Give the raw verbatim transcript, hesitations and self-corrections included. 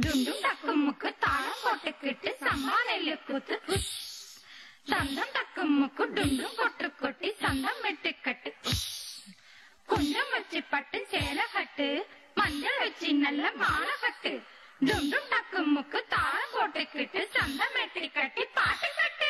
டுண்டும் டக்கும் முக்கு தாளம் போட்டுக்கிட்டு சம்பா நெல்லு கூத்து சந்தம் டக்கும் முக்கு டுண்டும் கொட்டு கொட்டி சந்தம் வெட்டு கட்டு குண்டம் வச்சு பட்டு சேலை கட்டு மஞ்சள் வச்சு நல்ல மாலை கட்டு டுண்டும் டக்கும் முக்கு தாளம் போட்டுக்கிட்டு சந்தம் வெட்டி கட்டி பாட்டு கட்டு.